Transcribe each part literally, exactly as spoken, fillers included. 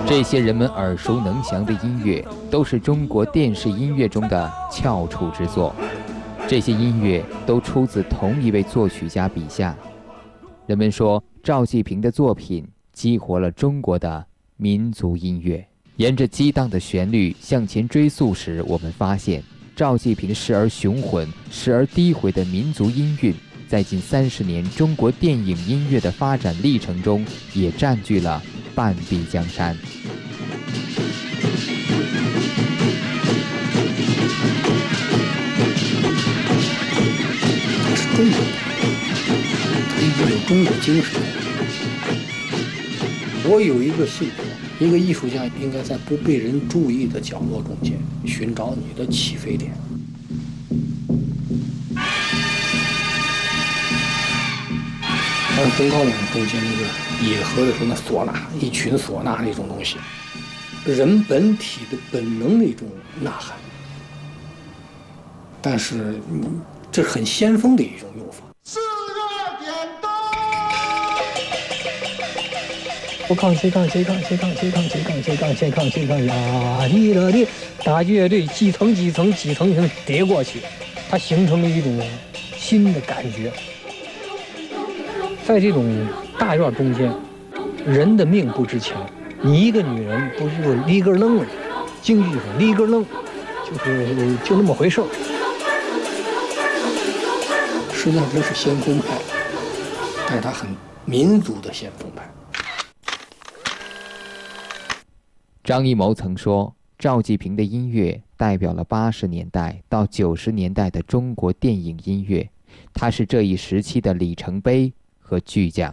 这些人们耳熟能详的音乐，都是中国电视音乐中的翘楚之作。这些音乐都出自同一位作曲家笔下。人们说，赵季平的作品激活了中国的民族音乐。沿着激荡的旋律向前追溯时，我们发现赵季平时而雄浑、时而低回的民族音韵，在近三十年中国电影音乐的发展历程中，也占据了半壁江山。 它是中国的，它一直有中国精神。我有一个信条，一个艺术家应该在不被人注意的角落中间寻找你的起飞点。而红高粱中间那个野河的时候，那唢呐，一群唢呐那种东西，人本体的本能的一种呐喊，但是这是很先锋的一种用法。 四个点灯， 不抗谁抗谁抗谁抗谁抗谁抗谁抗谁抗谁抗呀哩了哩，大乐队几层几层几层层叠过去，它形成了一种新的感觉。在这种大院中间，人的命不值钱，你一个女人不是立根楞了，京剧上立根楞，就是就那么回事儿。 实际上这是先锋派，但是他很民族的先锋派。 张艺谋曾说，赵季平的音乐代表了八十年代到九十年代的中国电影音乐，他是这一时期的里程碑和巨匠。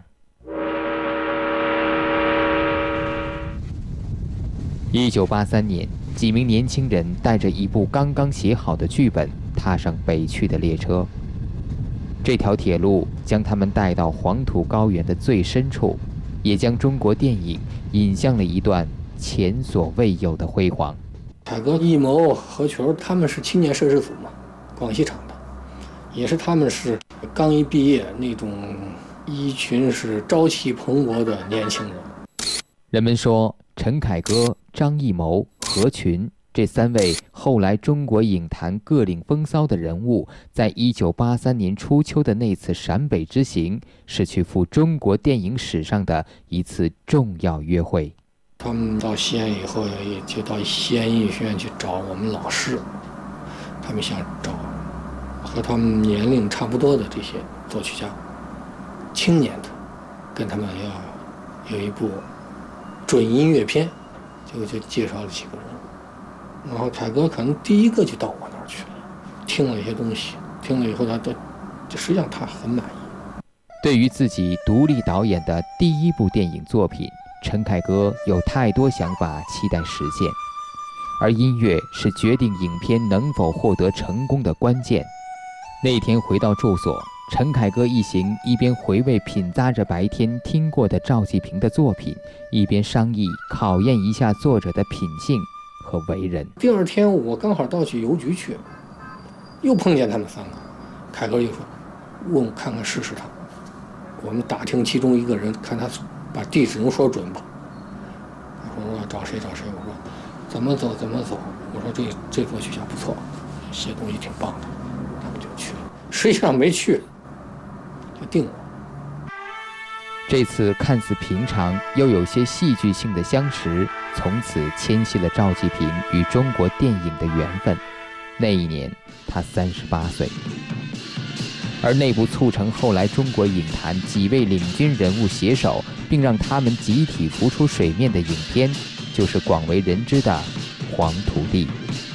一九八三年，几名年轻人带着一部刚刚写好的剧本，踏上北去的列车。这条铁路将他们带到黄土高原的最深处，也将中国电影引向了一段前所未有的辉煌。 凯歌、艺谋、何群他们是青年摄制组嘛，广西厂的，也是他们是刚一毕业那种一群是朝气蓬勃的年轻人。 人们说，陈凯歌、张艺谋、何群这三位后来中国影坛各领风骚的人物，在一九八三年初秋的那次陕北之行，是去赴中国电影史上的一次重要约会。 他们到西安以后，也就到西安音乐学院去找我们老师，他们想找和他们年龄差不多的这些作曲家，青年的，跟他们要有一部准音乐片，就就介绍了几个人。然后凯歌可能第一个就到我那儿去了，听了一些东西，听了以后他都，实际上他很满意。 对于自己独立导演的第一部电影作品，陈凯歌有太多想法期待实现，而音乐是决定影片能否获得成功的关键。那天回到住所，陈凯歌一行一边回味品咂着白天听过的赵季平的作品，一边商议考验一下作者的品性和为人。 第二天我刚好到去邮局去，又碰见他们三个，凯歌又说问我看看试试他。我们打听其中一个人，看他把地址能说准吧。他说我找谁找谁，我说怎么走怎么走。我说这这作曲家不错，写东西挺棒的，他们就去了。实际上没去，就定了。 这次看似平常又有些戏剧性的相识，从此牵系了赵季平与中国电影的缘分。那一年他三十八岁，而那部促成后来中国影坛几位领军人物携手，并让他们集体浮出水面的影片，就是广为人知的《黄土地》。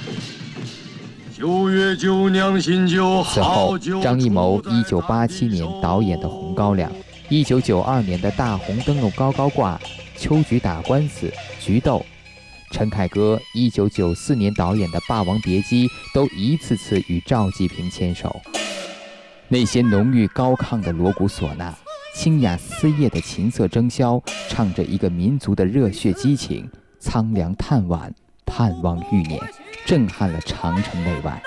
九月九娘新酒此后，张艺谋一九八七年导演的《红高粱》，一九九二年的大红灯笼高高挂、秋菊打官司、菊豆，陈凯歌一九九四年导演的《霸王别姬》都一次次与赵季平牵手。那些浓郁高亢的锣鼓唢呐，清雅丝叶的琴瑟征箫，唱着一个民族的热血激情，苍凉叹惋，盼望欲年，震撼了长城内外。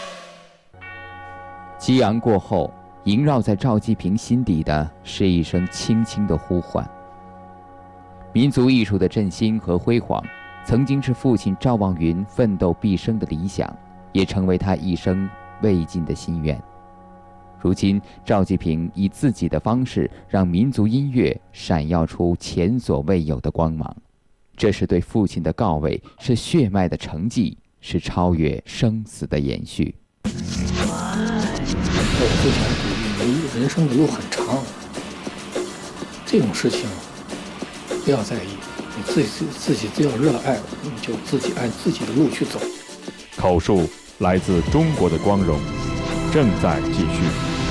激昂过后，萦绕在赵季平心底的是一声轻轻的呼唤。 民族艺术的振兴和辉煌，曾经是父亲赵望云奋斗毕生的理想，也成为他一生未尽的心愿。如今，赵季平以自己的方式让民族音乐闪耀出前所未有的光芒，这是对父亲的告慰，是血脉的承继，是超越生死的延续。 我父亲鼓励你，人生的路很长，这种事情不要在意，你自己自己只要热爱，你就自己按自己的路去走。 口述来自中国的光荣，正在继续。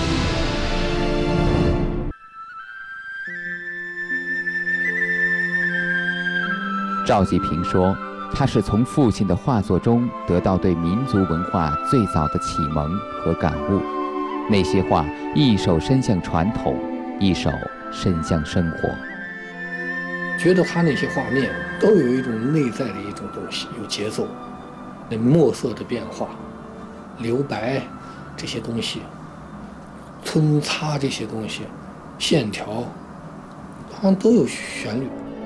赵季平说，他是从父亲的画作中得到对民族文化最早的启蒙和感悟。那些画一手伸向传统，一手伸向生活。 觉得他那些画面都有一种内在的一种东西，有节奏，那墨色的变化、留白这些东西、皴擦这些东西、线条，好像都有旋律。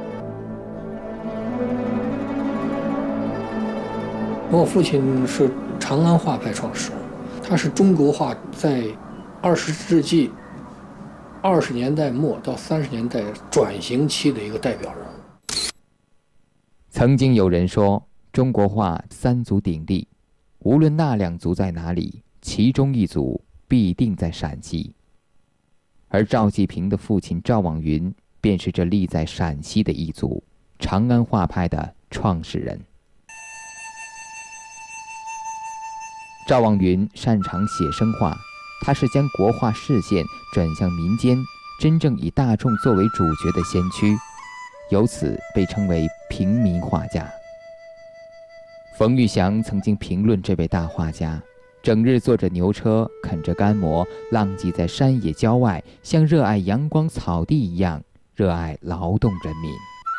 我父亲是长安画派创始人，他是中国画在二十世纪二十年代末到三十年代转型期的一个代表人物。 曾经有人说，中国画三足鼎立，无论那两足在哪里，其中一足必定在陕西。而赵季平的父亲赵望云便是这立在陕西的一族，长安画派的创始人。赵望云擅长写生画，他是将国画视线转向民间，真正以大众作为主角的先驱，由此被称为平民画家。冯玉祥曾经评论这位大画家，整日坐着牛车，啃着干馍，浪迹在山野郊外，像热爱阳光草地一样热爱劳动人民。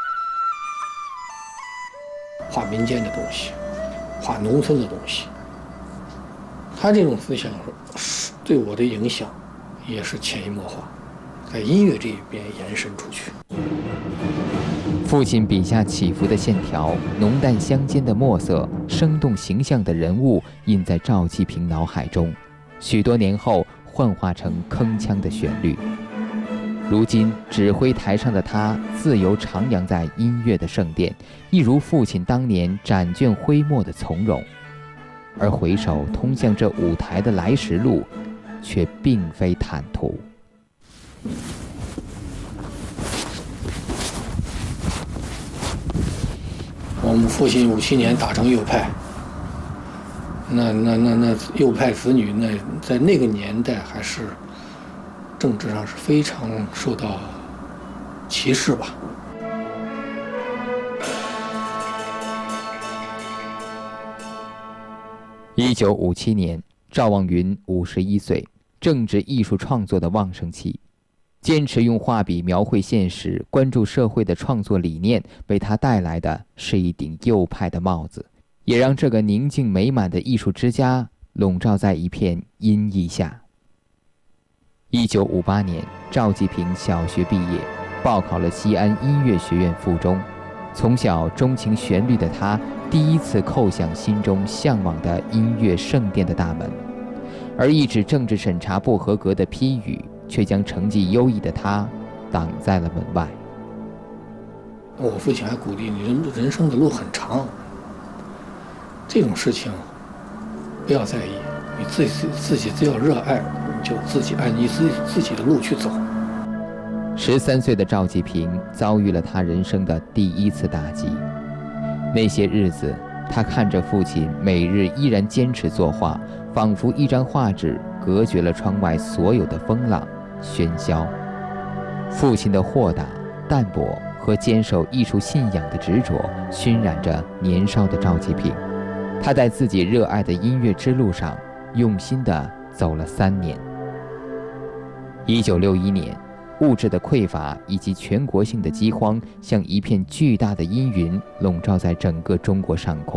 画民间的东西，画农村的东西，他这种思想对我的影响也是潜移默化，在音乐这一边延伸出去。 父亲笔下起伏的线条、浓淡相间的墨色、生动形象的人物印在赵季平脑海中，许多年后幻化成铿锵的旋律。如今指挥台上的他自由徜徉在音乐的圣殿，一如父亲当年展卷挥墨的从容。而回首通向这舞台的来时路，却并非坦途。 我们父亲五七年打成右派，那那那那右派子女，那在那个年代还是政治上是非常受到歧视吧。 一九五七年，赵望云五十一岁，正值艺术创作的旺盛期。坚持用画笔描绘现实、关注社会的创作理念，为他带来的是一顶右派的帽子，也让这个宁静美满的艺术之家笼罩在一片阴翳下。一九五八年，赵季平小学毕业，报考了西安音乐学院附中。从小钟情旋律的他，第一次叩响心中向往的音乐圣殿的大门，而一纸政治审查不合格的批语，却将成绩优异的他挡在了门外。 我父亲还鼓励你，人人生的路很长，这种事情不要在意，你自己自己只要热爱，你就自己按你自己自己的路去走。 十三岁的赵季平遭遇了他人生的第一次打击。那些日子，他看着父亲每日依然坚持作画，仿佛一张画纸隔绝了窗外所有的风浪喧嚣。父亲的豁达、淡泊和坚守艺术信仰的执着，熏染着年少的赵季平。他在自己热爱的音乐之路上，用心地走了三年。一九六一年。物质的匮乏以及全国性的饥荒，像一片巨大的阴云笼罩在整个中国上空。